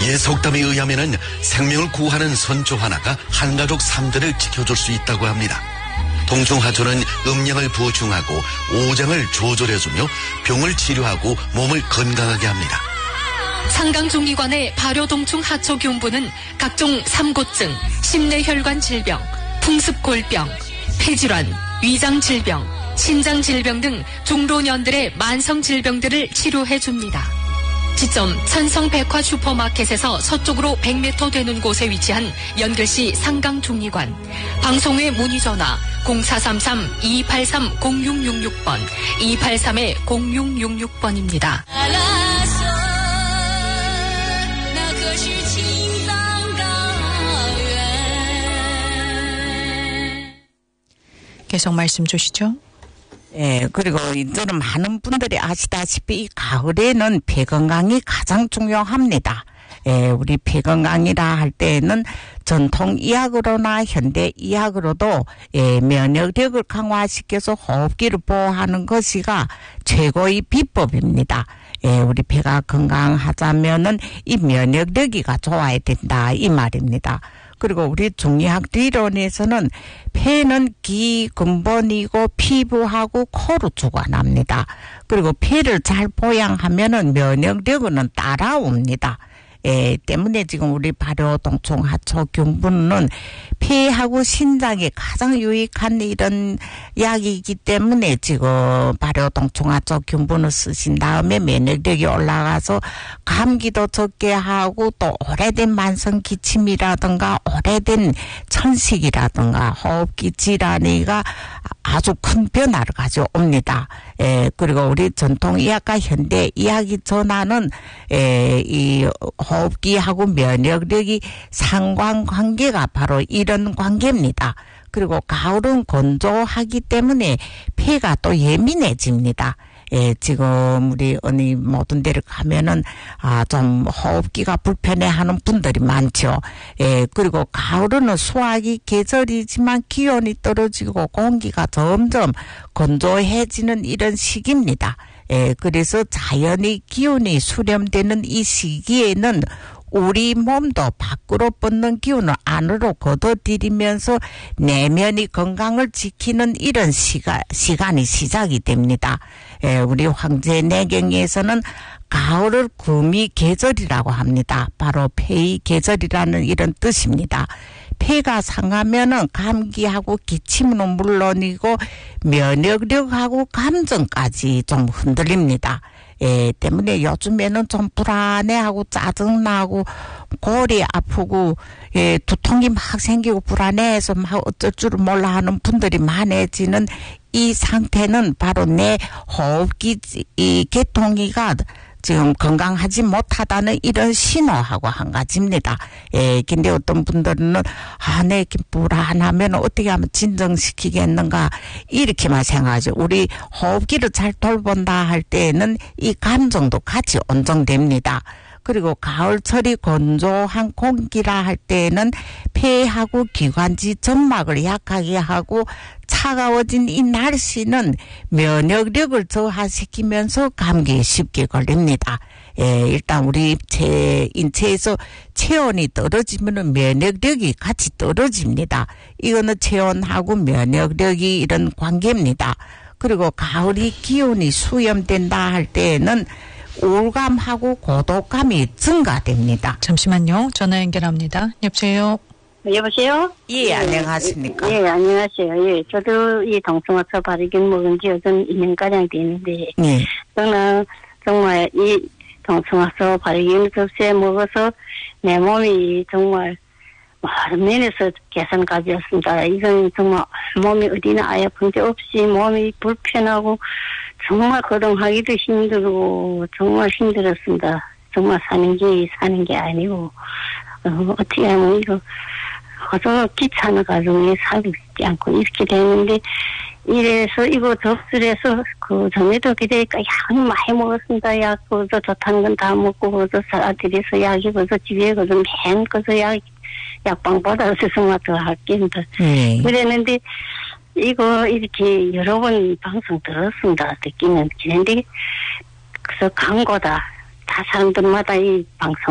속담에 의하면은 생명을 구하는 선조 하나가 한가족 3대를 지켜줄 수 있다고 합니다. 동충하초는 음양을 보충하고 오장을 조절해주며 병을 치료하고 몸을 건강하게 합니다. 상강종리관의 발효동충하초균분은 각종 삼고증, 심내혈관 질병, 풍습골병, 폐질환, 위장질병, 신장질병 등 중老년들의 만성질병들을 치료해줍니다. 지점 천성백화 슈퍼마켓에서 서쪽으로 100m 되는 곳에 위치한 연결시 상강종리관. 방송외 문의전화 0433-2283-0666번, 283-0666번입니다. 계속 말씀 주시죠. 예, 그리고 이제는 많은 분들이 아시다시피 이 가을에는 폐 건강이 가장 중요합니다. 예, 우리 폐 건강이라 할 때에는 전통 의학으로나 현대 의학으로도 면역력을 강화시켜서 호흡기를 보호하는 것이가 최고의 비법입니다. 예, 우리 폐가 건강하자면은 이 면역력이가 좋아야 된다 이 말입니다. 그리고 우리 중의학理論에서는 폐는 기 근본이고 피부하고 코로 주관합니다. 그리고 폐를 잘 보양하면은 면역력은 따라옵니다. 때문에 지금 우리 발효동충하초균분은 폐하고 신장에 가장 유익한 이런 약이기 때문에 지금 발효동충하초균분을 쓰신 다음에 면역력이 올라가서 감기도 적게 하고 또 오래된 만성 기침이라든가 오래된 천식이라든가 호흡기 질환이가 아주 큰 변화를 가져옵니다. 그리고 우리 전통의학과 현대의학이 전하는 이 호흡기하고 면역력이 상관관계가 바로 이런 관계입니다. 그리고 가을은 건조하기 때문에 폐가 또 예민해집니다. 지금 우리 어느 모든 데를 가면은 좀 호흡기가 불편해하는 분들이 많죠. 그리고 가을은 수확이 계절이지만 기온이 떨어지고 공기가 점점 건조해지는 이런 시기입니다. 그래서 자연의 기운이 수렴되는 이 시기에는 우리 몸도 밖으로 뻗는 기운을 안으로 걷어들이면서 내면의 건강을 지키는 이런 시간이 시작이 됩니다. 우리 황제내경에서는 가을을 금이 계절이라고 합니다. 바로 폐의 계절이라는 이런 뜻입니다. 폐가 상하면은 감기하고 기침은 물론이고 면역력하고 감정까지 좀 흔들립니다. 때문에 요즘에는 좀 불안해하고 짜증나고 골이 아프고 두통이 막 생기고 불안해해서 막 어쩔 줄을 몰라 하는 분들이 많아지는 이 상태는 바로 내 호흡기 이 개통기가 지금 건강하지 못하다는 이런 신호하고 한 가지입니다. 근데 어떤 분들은 내 불안하면 어떻게 하면 진정시키겠는가 이렇게만 생각하죠. 우리 호흡기를 잘 돌본다 할 때에는 이 감정도 같이 온정됩니다. 그리고 가을철이 건조한 공기라 할 때에는 폐하고 기관지 점막을 약하게 하고 차가워진 이 날씨는 면역력을 저하시키면서 감기에 쉽게 걸립니다. 일단 우리 인체에서 체온이 떨어지면 면역력이 같이 떨어집니다. 이거는 체온하고 면역력이 이런 관계입니다. 그리고 가을이 기온이 수렴된다 할 때에는 우울감하고 고독감이 증가됩니다. 잠시만요. 전화 연결합니다. 여보세요. 여보세요? 예, 안녕하십니까? 예, 안녕하세요. 예, 저도 이 동충하초 발효균 먹은 지 요즘 2년가량 됐는데, 저는 정말 이 동충하초 발효균 접시에 먹어서 내 몸이 정말 많은 면에서 개선까지였습니다. 이건 정말 몸이 어디나 아픈 데 없이 몸이 불편하고 정말 거동하기도 힘들고 정말 힘들었습니다. 정말 사는 게 아니고 어떻게 하면 이거 아주 귀찮은 가정에 살지 않고 이렇게 되는데 이래서 이거 접수해서 그 전에도 그대니까 약을 많이 먹었습니다. 약 그저 좋다는 건 다 먹고 그저 아들에서 약이 그저 집에 그저 맨 그저 약방 받아서 정말 더 할게입니다. 그랬는데 이거 이렇게 여러 번 방송 들었습니다. 듣기는 그런데 그래서 광고다 다 사람들마다 이 방송